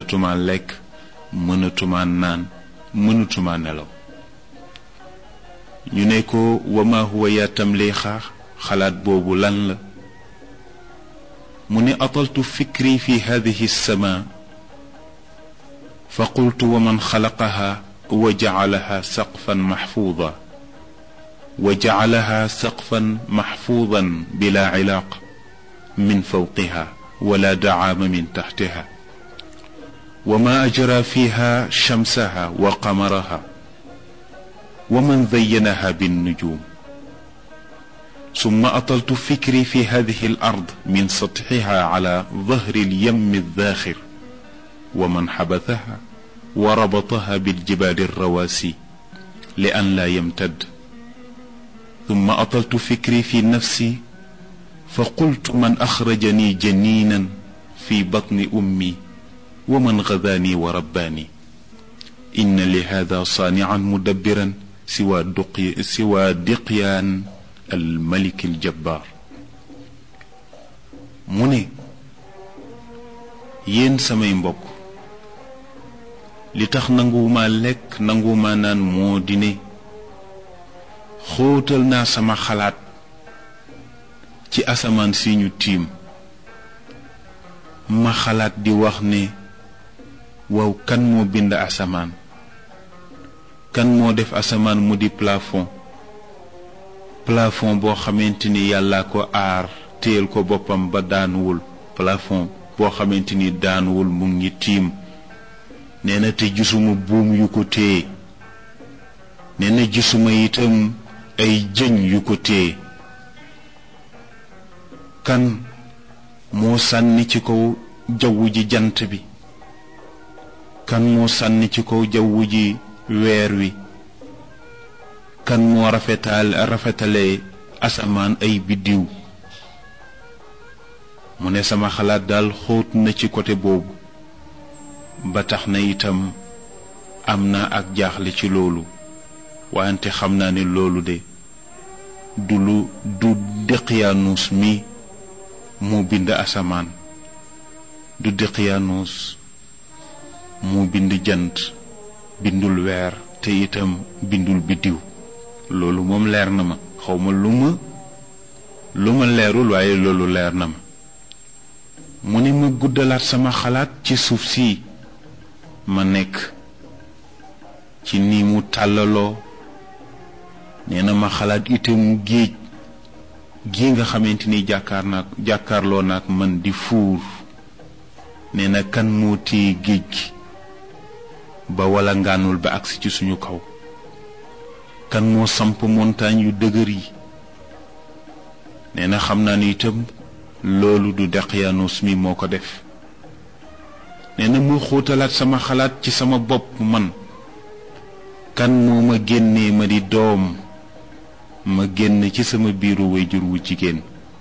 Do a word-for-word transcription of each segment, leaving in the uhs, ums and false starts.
mënatuma lekk mënatuma naan mënatuma nelaw ñu ne ko wama huwa ya tamlixa xalaat boobu lan la mu ne ataltu fikri fi hadihi as-samaa fa qultu wa man xalaqaha wa jacalaha saqfan maxfuuda wa jacalaha saqfan maxfuudan bila cilaaq min fawqiha wala dacaama min taxtiha wa ma ajra fiha shamsaha wa qamaraha wa man zayyanaha binnujum ثم أطلت فكري في هذه الأرض من سطحها على ظهر اليم الذاخر ومن حبثها وربطها بالجبال الرواسي لأن لا يمتد ثم أطلت فكري في نفسي فقلت من أخرجني جنينا في بطن أمي ومن غذاني ورباني إن لهذا صانعا مدبرا سوى دقي سوى دقيان الملك الجبار mu ne yéen samay mbokk li tax nanguwuma lekk nanguwuma naan moo di ne xóotal naa sama xalaat ci asamaan si ñu tiim ma xalaat di wax ne waaw kan moo bind asamaan kan moo def asamaan mu di plafond plafond boo xamante ni yàlla ko aar téel ko boppam ba daanuwul plafond boo xamante ni daanuwul mu ngi tiim nee na te gisuma buum yu ko téye nee na gisuma itam ay jën yu ko téye kan moo sànni ci kaw jaww ji jant bi kan moo sànni ci kaw jaww ji weer wi kan moo rafetal rafetale asamaan ay biddiw mu ne sama xalaat daal xóot na ci côté boobu ba tax na itam am naa ak jaaxle ci loolu wante xam naa ne loolu de du lu du Daqyaanus mi moo bind asamaan du Daqyaanus moo bind jant bindul weer te itam bindul biddiw loolu moom leer na ma xawma lu ma lu ma leerul waaye loolu leer na ma mu ne ma guddalaat sama xalaat ci suuf si ma nekk ci ni mu tàllaloo nee na ma xalaat itam géej gi nga xamante ni jàkkaar naak jàkkaarloo naak man di fuur nee na kan moo téye géej gi ba wala ngaanul ba agsi ci suñu kaw kan moo samp montagne yu dëgër yi nee na xam naa ni itam loolu du Daqyaanus mi moo ko def nee na mu xóotalaat sama xalaat ci sama bopp man kan moo ma génnee ma di doom ma génn ci sama biiru wayjur wu jigéen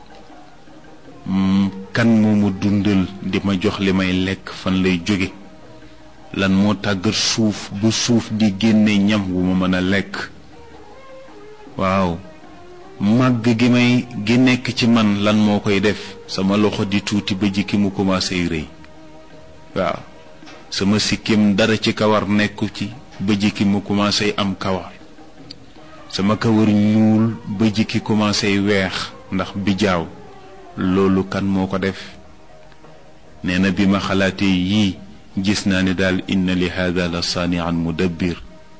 kan moo ma dundal di ma jox li may lekk fan lay jóge lan moo tàggat suuf bu suuf di génne ñam wu ma mën a lekk waaw màgg gi may gi nekk ci man lan moo koy def sama loxo di tuuti ba jikki mu commencé rëy waaw sama sikkim dara ci kawar nekku ci ba jikki mu commencé am kawar sama kawar ñuul ba jikki commencé weex ndax bijaaw loolu kan moo ko def nee na bi ma xalaatee yii gis naa ne daal inna li hada la saani'an mudabbir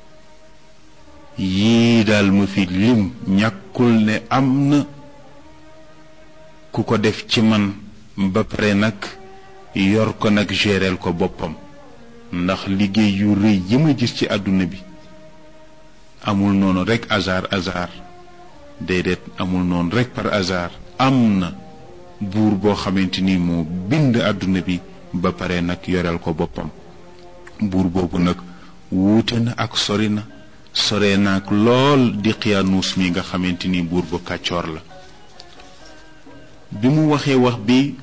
yii daal ma fi lim ñàkkul ne am na ku ko def ci man ba pare nag yor ko nag géreel ko boppam ndax liggéey yu rëy yi ma gis ci àdduna bi amul noonu rekk hasard hasard déedéet amul noonu rekk par hasard am na buur boo xamante ni moo bind àdduna bi ba pare nag yoreel ko boppam buur boobu nag wuute na ak sori na sore naak lool Daqyaanus mi nga xamante ni buur bu kàccoor la bi mu waxee wax bi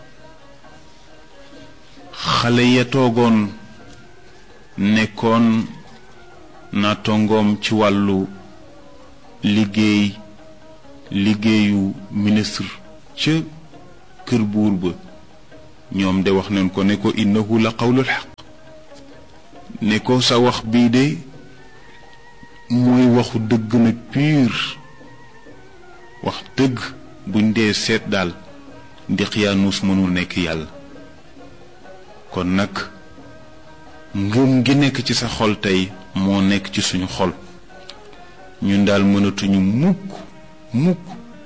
xale ya toogoon nekkoon naatongoom ci wàllu liggéey liggéeyu ministre ca kër buur ba ñoom de wax nañ ko ne ko innahu la qawlul haqq ne ko sa wax bii de mooy waxu dëgg nag pur wax dëgg buñ dee seet daal Daqyaanus mënul nekk yàlla kon nag ngëm gi nekk ci sa xol tey moo nekk ci suñu xol ñun daal mënatuñu mukk mukk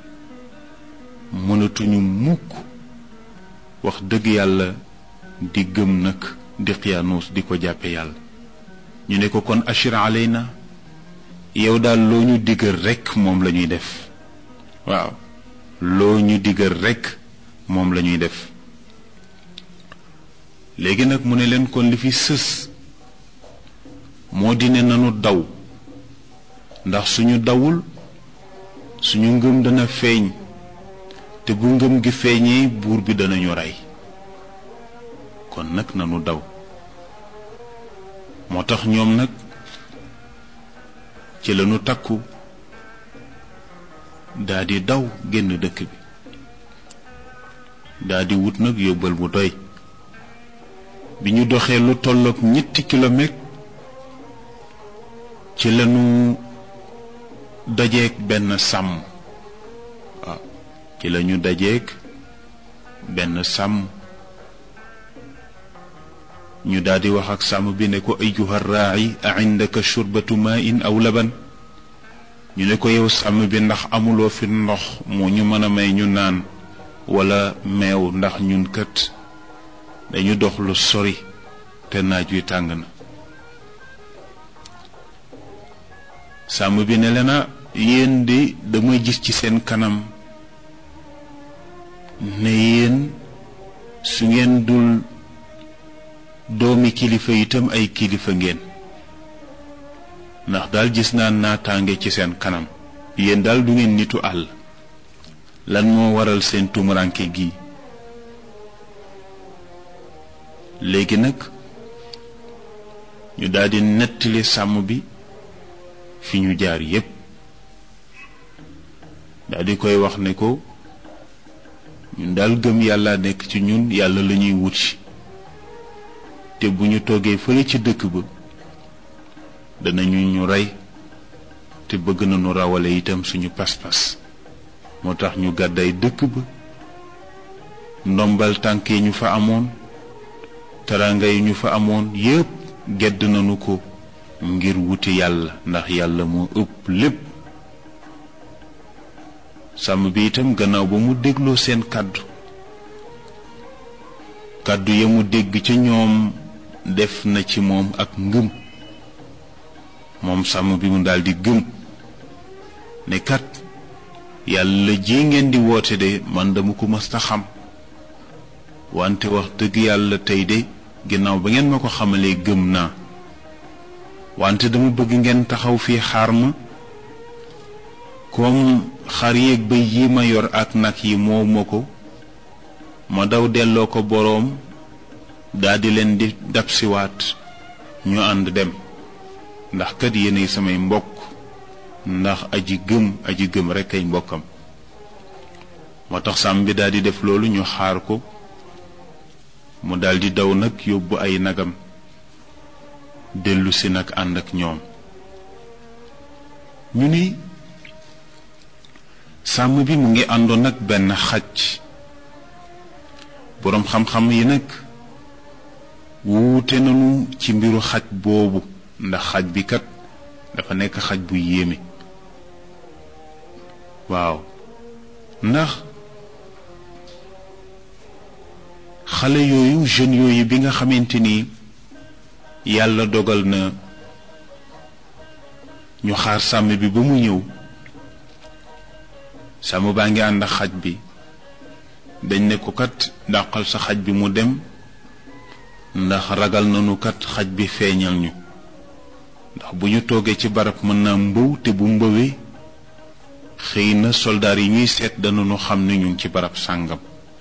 mënatuñu mukk wax dëgg yàlla di gëm nag Daqyaanus di ko jàppe yàlla ñu ne ko kon ashir alayna yow daal loo ñu digal rekk moom la ñuy def waaw loo ñu digal rekk moom la ñuy def léegi nag mu ne leen kon li fi sës moo di ne nanu daw ndax suñu dawul suñu ngëm dana feeñ te bu ngëm gi feeñee buur bi danañu rey kon nag nanu daw moo tax ñoom nag ci lañu takku daldi daw génn dëkk bi daldi wut nag yóbbal bu doy bi ñu doxee lu tollook ñetti kilomètre ci lañu dajeek benn sàmm waaw ci lañu dajeek benn sàmm ñu daldi wax ak sàmm bi ne ko ayyuha raa'i a indaka shurbatu maa'in aw laban ñu ne ko yow sàmm bi ndax amuloo fi ndox moo ñu mën a may ñu naan walla meew ndax ñun kat dañu dox lu sori te naaj wi tàng na sàmm bi ne leena yéen di dama gis ci seen kanam ne yéen su ngeen dul doomi kilifa itam ay kilifa ngeen ndax daal gis naa naataange ci seen kanam yéen daal du ngeen nitu àll lan moo waral seen tumuranke gi léegi nag ñu daldi nettali sàmm bi fi ñu jaar yépp daldi koy wax ne ko ñun daal gëm yàlla nekk ci ñun yàlla lañuy wuti te bu ñu toogee fële ci dëkk ba danañu ñu rey te bëgg nañu rawale itam suñu pas-pas moo tax ñu gàdday dëkk ba ndombal tànk yi ñu fa amoon teraanga yi ñu fa amoon yépp gedd nañu ko ngir wuti yàlla ndax yàlla moo ëpp lépp sàmm bi itam gannaaw ba mu dégloo seen kàddu kàddu ya mu dégg ca ñoom def na ci moom ak ngëm moom sàmm bi mu daldi gëm ne kat yàlla ji ngeen di woote de man dama ko mës a xam wante wax dëgg yàlla tey de ginnaaw ba ngeen ma ko xamalee gëm naa wante dama bëgg ngeen taxaw fii xaar ma comme xar yeeg bëy yi ma yor ak nag yi moo ma ko ma daw delloo ko boroom daldi leen di dabsiwaat ñu ànd dem ndax kat yéenay samay mbokk ndax aji gëm aji gëm rekk ay mbokkam moo tax sàmm bi daldi def loolu ñu xaar ko mu daldi daw nag yóbbu ay nagam dellu si nag ànd ak ñoom ñu ni sàmm bi mu ngi àndoon nag benn xaj boroom xam-xam yi nag wuute nañu ci mbiru xaj boobu ndax xaj bi kat dafa nekk xaj bu yéeme waaw ndax xale yooyu jeunes yooyu bi nga xamante ni yàlla dogal na ñu xaar sàmm bi ba mu ñëw sàmm baa ngi ànd ak xaj bi dañ ne ko kat dàqal sa xaj bi mu dem ndax ragal nañu kat xaj bi feeñal ñu ndax bu ñu toogee ci barab mën naa mbëw te bu mbëwee xëy na soldaar yi ñuy seet danañu xam ne ñu ngi ci barab sàngam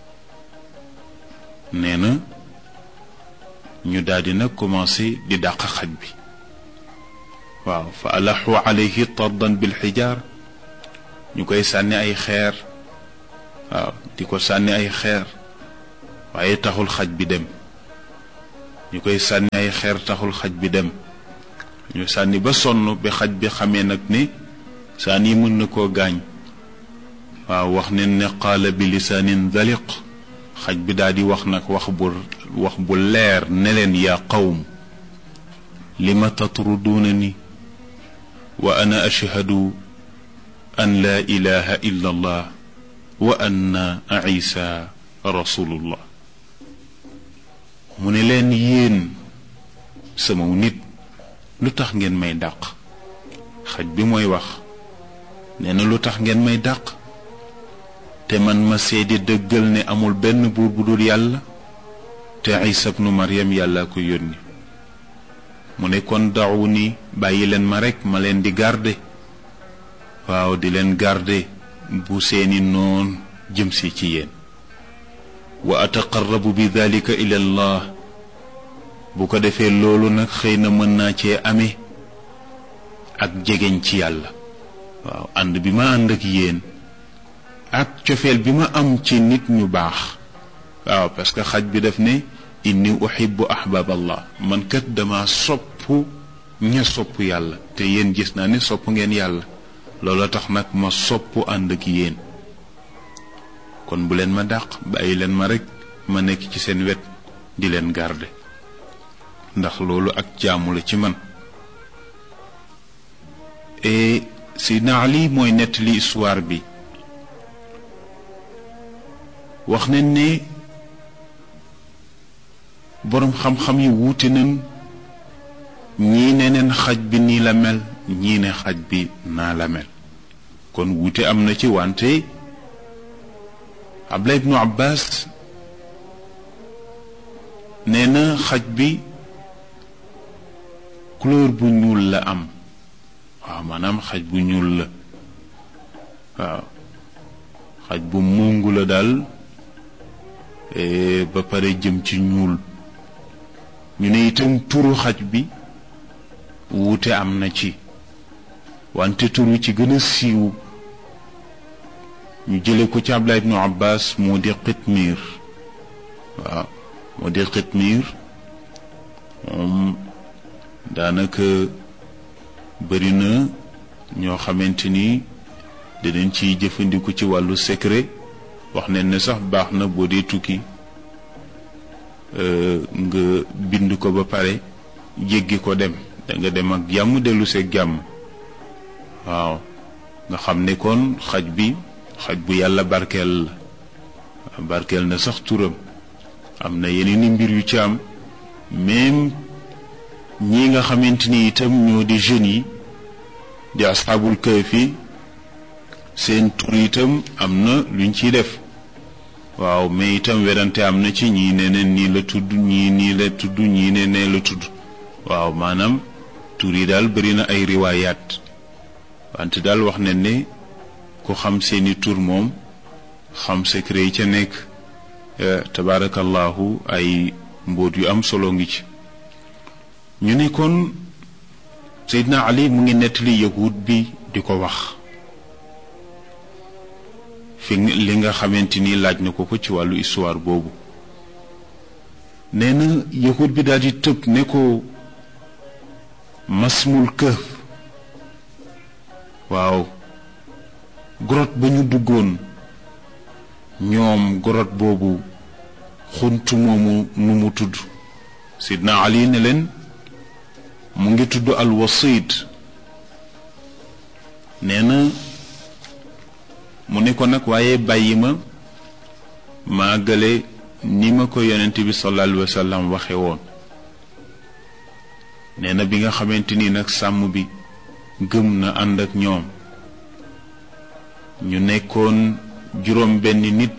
nee na ñu daldi nag commencé di dàq xaj bi waaw fa alaxu alayhi tardan bil xijaar ñu koy sànni ay xeer waaw di ko sànni ay xeer waaye taxul xaj bi dem ñu koy sànni ay xeer taxul xaj bi dem ñu sànni ba sonn ba xaj bi xamee nag ne sànni mën na koo gaañ waaw wax ne ne qaala bi lisaanin daliq xaj bi daal di wax nag wax bu wax bu leer ne leen yaa qawm lima tatruduunani wa ana ashhadu an laa ilaha illa allah wa anna isa rasulullah mu ne leen yéen sama nit lu tax ngeen may dàq xaj bi mooy wax nee na lu tax ngeen may dàq te man ma seede dëggal ne amul benn buur bu dul yàlla te isa ibnu maryam yàlla ko yónni mu ne kon dawu ni bàyyi leen ma rekk ma leen di garde waaw di leen garde bu seeni noon jëm si ci yéen wa ataqarrabu bi dalika ila allah bu ko defee loolu nag xëy na mën naa cee amee ak jegeñ ci yàlla waaw ànd bi ma ànd ak yéen ak cofeel bi ma am ci nit ñu baax waaw parce que xaj bi daf ne inni uhibbu ahbab allah man kat dama sopp ña sopp yàlla te yéen gis naa ne sopp ngeen yàlla loolu tax nag ma sopp ànd ak yéen kon bu leen ma dàq bàyyi leen ma rekk ma nekk ci seen wet di leen garde ndax loolu ak jaamu la ci man et Sidna Ali mooy nettali histoire bi wax nañ ne boroom xam-xam yi wuute nañ ñii ne neen xaj bi nii la mel ñii ne xaj bi naa la mel kon wuute am na ci wante Abdullah ibnu Abbas nee na xaj bi couleur bu ñuul la am waaw maanaam xaj bu ñuul la waaw xaj bu mungu la daal ba pare jëm ci ñuul ñu ne itam turu xaj bi wuute am na ci wante turu ci gën a siiw ñu jële ko ci Abdullah ibnu Abbas moo di Qitmir waaw moo di Qitmir moom daanaka bëri na ñoo xamante ni dinañ ciy jëfandiku ci wàllu secret wax nañ ne sax baax na boo dee tukki nga bind ko ba pare jéggi ko dem da nga dem ak jàmm dellu seeg jàmm waaw nga xam ne kon xaj bi xaj bu yàlla barkeel la barkeel na sax turam am na yeneen i mbir yu ci am même ñi nga xamante ni itam ñoo di jeunes yi di asxaabul kahfi seen tur itam am na luñ ciy def waaw mais itam werante am na ci ñii ne ne nii la tudd ñii nii la tudd ñii ne ne la tudd waaw maanaam tur yi daal bëri na ay riwaayaat wante daal wax ne ne ku xam seeni tur moom xam secret yi ca nekk tabaarakallahu ay mbóot yu am solo ngi ci ñu ne kon Seydina Ali mu ngi nettali yahud bi di ko wax fi li nga xamante ni laaj na ko ko ci wàllu histoire boobu nee na yahud bi daal di tëb ne ko masmul kahf waaw grotte ba ñu duggoon ñoom grotte boobu xunt moomu nu mu tudd Sidna Ali ne leen mu ngi tudd al wasit nee na mu ne ko nag waaye bàyyi ma maa gële ni ma ko yonent bi sallallahu alayhi wa sallam waxe woon nee na bi nga xamante ni nag sàmm bi gëm na ànd ak ñoom ñu nekkoon juróom benn nit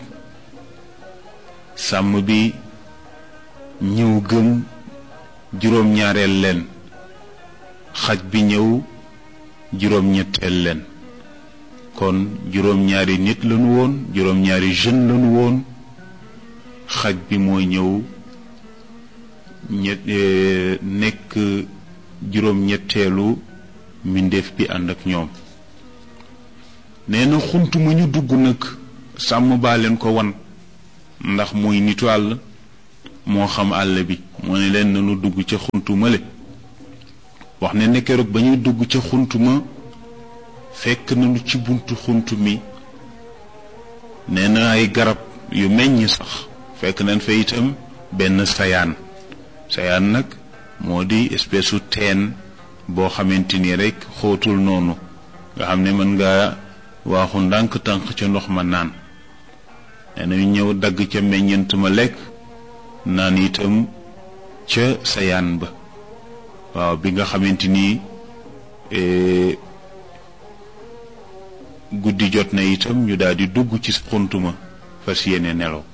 sàmm bi ñëw gëm juróom ñaareel leen xaj bi ñëw juróom ñetteel leen kon juróom ñaari nit lañu woon juróom ñaari jeune lañu woon xaj bi mooy ñëw ñett nekk juróom ñetteelu mbindeef bi ànd ak ñoom nee na xunt ma ñu dugg nag sàmm baa leen ko wan ndax muy nitu àll moo xam àll bi mu ne leen nanu dugg ca xuntuma le wax ne ne keroog ba ñuy dugg ca xuntuma fekk nañu ci buntu xunt mi nee na ay garab yu meññ sax fekk nañ fa itam benn sayaan sayaan nag moo di espèce su teen boo xamante ni rek xóotul noonu nga xam ne mën nga waaxu ndànk tànk ca ndox ma naan nee na ñu ñëw dagg ca meññent ma lekk naan itam ca sayaan ba waaw bi nga xamante ni guddi jot na itam ñu daal di dugg ci xuntuma fas yéene nelaw